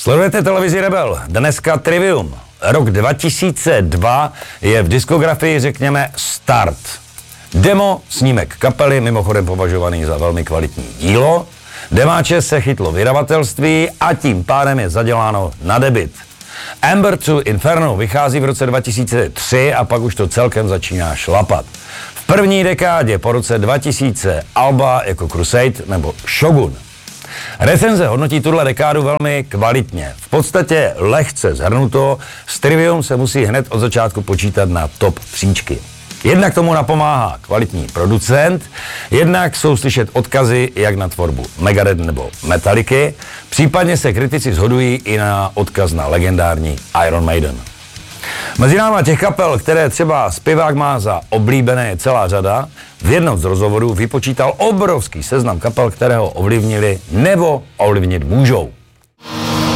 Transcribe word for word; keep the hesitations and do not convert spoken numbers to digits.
Sledujete televizi Rebel, dneska Trivium. Rok dva tisíce dva je v diskografii, řekněme, start. Demo, snímek kapely, mimochodem považovaný za velmi kvalitní dílo. Demáče se chytlo vydavatelství a tím pádem je zaděláno na debut. Amber to Inferno vychází v roce dva tisíce tři a pak už to celkem začíná šlapat. V první dekádě po roce dva tisíce alba jako Crusade nebo Shogun. Recenze hodnotí tuhle dekádu velmi kvalitně. V podstatě lehce shrnuto, s Trivium se musí hned od začátku počítat na top příčky. Jednak tomu napomáhá kvalitní producent, jednak jsou slyšet odkazy jak na tvorbu Megadeth nebo Metallicy, případně se kritici shodují i na odkaz na legendární Iron Maiden. Mezi náma těch kapel, které třeba zpěvák má za oblíbené, je celá řada. V jednom z rozhovorů vypočítal obrovský seznam kapel, které ho ovlivnili nebo ovlivnit můžou.